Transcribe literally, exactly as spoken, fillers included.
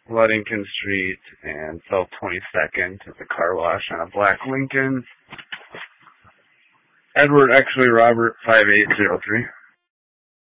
Ludington Street and South twenty-second at the car wash on a black Lincoln. Edward, actually Robert, five eight zero three.